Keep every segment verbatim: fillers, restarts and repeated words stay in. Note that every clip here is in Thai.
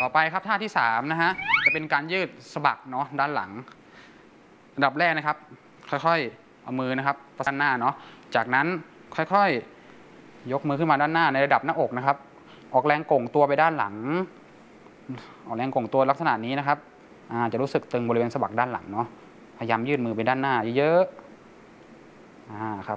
ต่อไปครับท่าที่สามนะฮะจะเป็นการยืดสะบักเนาะด้านหลังอันดับแรกนะครับค่อยๆเอามือนะครับประสานหน้าเนาะจากนั้นค่อยๆยกมือขึ้นมาด้านหน้าในระดับหน้าอกนะครับออกแรงโก่งตัวไปด้านหลังออกแรงโก่งตัวลักษณะนี้นะครับจะรู้สึกตึงบริเวณสะบักด้านหลังเนาะพยายามยืดมือไปด้านหน้าเยอะๆอ่าครับ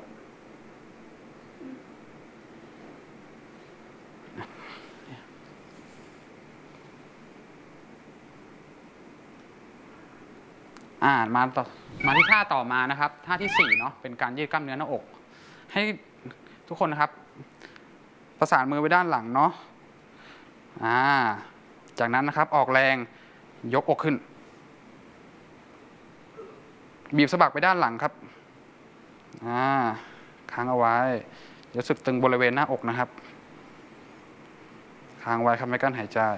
อ่ามาต่อมาที่ท่าต่อมานะครับท่าที่สี่เนาะเป็นการยืดกล้ามเนื้อหน้าอกให้ทุกคนนะครับประสานมือไปด้านหลังเนาะอ่าจากนั้นนะครับออกแรงยกอกขึ้นบีบสะบักไปด้านหลังครับอ่าค้างเอาไว้รู้สึกตึงบริเวณหน้าอกนะครับค้างไว้ครับไม่กั้นหายใจ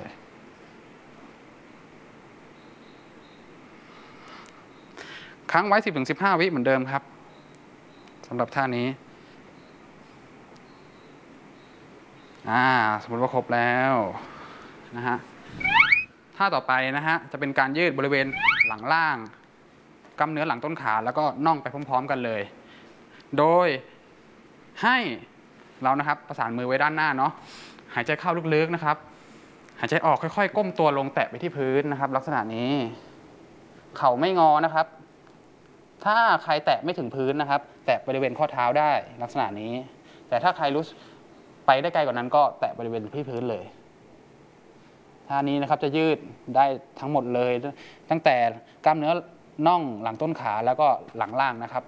ค้างไว้ สิบถึงสิบห้า วิเหมือนเดิมครับสำหรับท่านี้อ่าสมมติว่าครบแล้วนะฮะท่าต่อไปนะฮะจะเป็นการยืดบริเวณหลังล่างกล้ามเนื้อหลังต้นขาแล้วก็น่องไปพร้อมๆกันเลยโดยให้เรานะครับประสานมือไว้ด้านหน้าเนาะหายใจเข้าลึกๆนะครับหายใจออกค่อยๆก้มตัวลงแตะไปที่พื้นนะครับลักษณะนี้เข่าไม่งอนะครับถ้าใครแตะไม่ถึงพื้นนะครับแตะบริเวณข้อเท้าได้ลักษณะนี้แต่ถ้าใครรู้ไปได้ไกลกว่านั้นก็แตะบริเวณที่พื้นเลยท่านี้นะครับจะยืดได้ทั้งหมดเลยตั้งแต่กล้ามเนื้อน่องหลังต้นขาแล้วก็หลังล่างนะครับ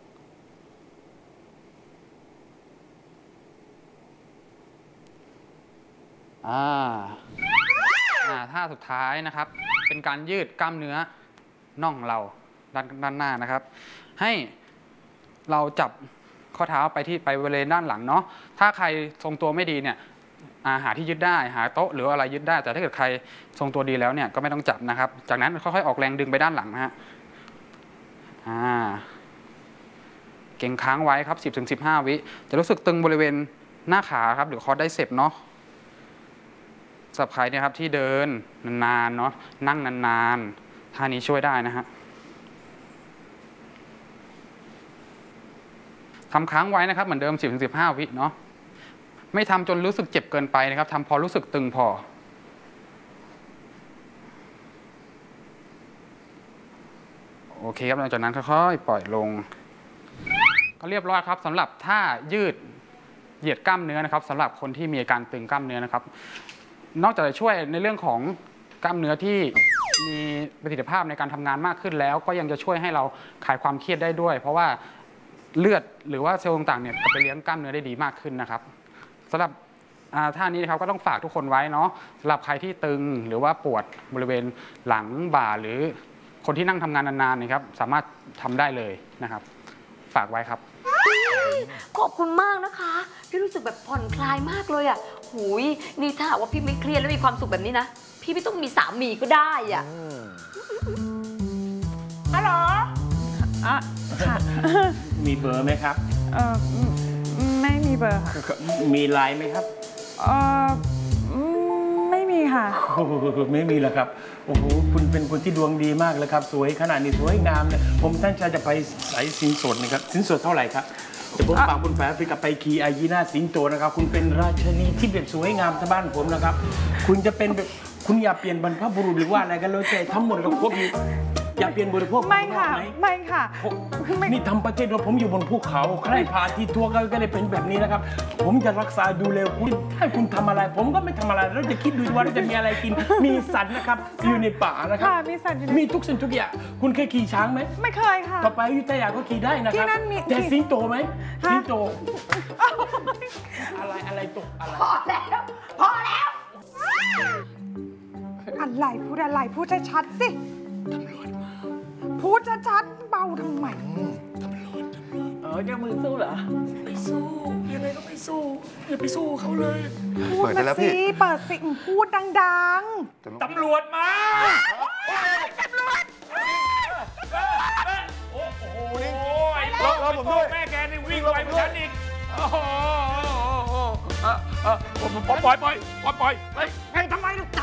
อ่าอ่าท่าสุดท้ายนะครับเป็นการยืดกล้ามเนื้อน่องเราด้านด้านหน้านะครับให้เราจับข้อเท้าไปที่ไปบริเวณด้านหลังเนาะถ้าใครทรงตัวไม่ดีเนี่ยหาที่ยึดได้หาโต๊ะหรืออะไรยึดได้แต่ถ้าเกิดใครทรงตัวดีแล้วเนี่ยก็ไม่ต้องจับนะครับจากนั้นค่อยๆออกแรงดึงไปด้านหลังนะฮะอ่าเก่งค้างไว้ครับ สิบถึงสิบห้า วิจะรู้สึกตึงบริเวณหน้าขาครับหรือคอได้เสพเนาะสำหรับใครเนี่ยครับที่เดินนานๆเนาะนั่งนานๆท่านี้ช่วยได้นะฮะทำค้างไว้นะครับเหมือนเดิม สิบถึงสิบห้า วิเนาะไม่ทำจนรู้สึกเจ็บเกินไปนะครับทำพอรู้สึกตึงพอโอเคครับหลังจากนั้นค่อยๆปล่อยลงก็เรียบร้อยครับสำหรับท่ายืดเหยียดกล้ามเนื้อนะครับสำหรับคนที่มีอาการตึงกล้ามเนื้อนะครับนอกจากจะช่วยในเรื่องของกล้ามเนื้อที่มีประสิทธิภาพในการทำงานมากขึ้นแล้วก็ยังจะช่วยให้เราคลายความเครียดได้ด้วยเพราะว่าเลือดหรือว่าเซลล์ต่างๆเนี่ยจะไปเลี้ยงกล้ามเนื้อได้ดีมากขึ้นนะครับสำหรับท่านี้นะครับก็ต้องฝากทุกคนไว้เนาะสำหรับใครที่ตึงหรือว่าปวดบริเวณหลังบ่าหรือคนที่นั่งทำงานนานๆนะครับสามารถทำได้เลยนะครับฝากไว้ครับขอบคุณมากนะคะพี่รู้สึกแบบผ่อนคลายมากเลยอ่ะหูยนี่ถ้าหากว่าพี่ไม่เครียดและมีความสุขแบบนี้นะพี่ไม่ต้องมีสามีก็ได้อ่ะฮัลโหลอ่ะค่ะมีเบอร์ไหมครับเออไม่มีเบอร์ค่ะมีไลน์ไหมครับเออไม่มีค่ะไม่มีแล้วครับโอ้โหคุณเป็นคนที่ดวงดีมากเลยครับสวยขนาดนี้สวยงามเนี่ยผมตั้งใจจะไปใส่สินสดนะครับสินสดเท่าไหร่ครับจะผมฝากคุณแฝดไปกับไปคีอายีนาสิงโตนะครับคุณเป็นราชนีที่แบบสวยงามที่บ้านผมนะครับคุณจะเป็นแบบคุณอย่าเปลี่ยนบรรพบุรุษหรือว่าอะไรกันแล้วแต่ทั้งหมดกับพวกนี้อย่าเปลี่ยนบริโภคไม่ค่ะไม่ค่ะนี่ทำประเทศเราผมอยู่บนภูเขาใครพาที่ทัวร์ก็เลยเป็นแบบนี้นะครับผมจะรักษาดูแลคุณให้คุณทำอะไรผมก็ไม่ทำอะไรแล้วจะคิดดูว่าเราจะมีอะไรกินมีสัตว์นะครับอยู่ในป่านะครับมีสัตว์มีทุกสิ่งทุกอย่างคุณเคยขี่ช้างไหมไม่เคยค่ะต่อไปอยุธยาก็ขี่ได้นะครับแต่สิงโตไหมสิงโตอะไรอะไรตกอะไรพอแล้วพอแล้วอะไรพูดอะไรพูดชัดๆสิพูดชัดๆเบาทำไมตำรวจตำรวจเออจะมือสู้เหรอไม่สู้ยังไงก็ไม่สู้อย่าไปสู้เขาเลยพูดมาสิเปิดสิพูดดังๆตำรวจมาตำรวจโอ้โหแล้วผมด้วยแม่แกนี่วิ่งไวกว่าฉันอีกโอ้โหปล่อยปล่อยปล่อยปล่อยปล่อยเฮ้ยทำไม